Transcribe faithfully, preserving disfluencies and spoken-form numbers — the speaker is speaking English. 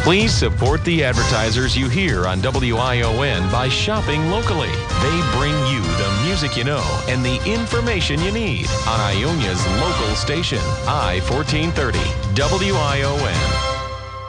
Please support the advertisers you hear on W I O N by shopping locally. They bring you the music you know and the information you need on Ionia's local station, I fourteen thirty, W I O N.